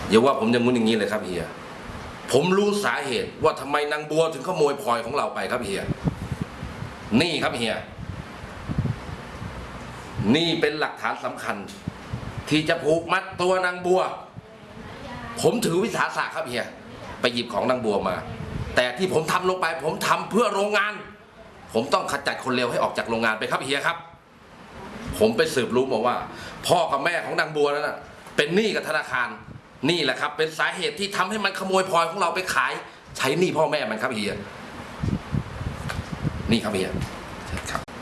อย่าว่าผมอย่างงู้นอย่างนี้เลยครับเฮียผมรู้สาเหตุว่าทำไมนางบัวถึงขโมยพลอยของเราไปครับเฮียนี่ครับเฮียนี่เป็นหลักฐานสำคัญที่จะผูกมัดตัวนางบัวผมถือวิสาสะครับเฮียไปหยิบของนางบัวมาแต่ที่ผมทำลงไปผมทำเพื่อโรงงานผมต้องขจัดคนเลวให้ออกจากโรงงานไปครับเฮียครับผมไปสืบรู้มาว่าพ่อกับแม่ของนางบัวนั้นเป็นหนี้กับธนาคารนี่แหละครับเป็นสาเหตุที่ทำให้มันขโมยพลอยของเราไปขายใช้หนี้พ่อแม่มันครับเฮียนี่ครับเฮีย